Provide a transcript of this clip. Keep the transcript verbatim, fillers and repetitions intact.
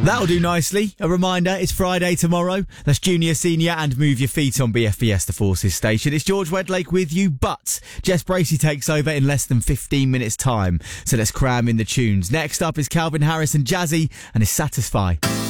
That'll do nicely. A reminder, it's Friday tomorrow. That's Junior, Senior and Move Your Feet on B F B S The Forces station. It's George Wedlake with you, but Jess Bracey takes over in less than fifteen minutes time. So let's cram in the tunes. Next up is Calvin Harris and Jazzy and his Satisfy.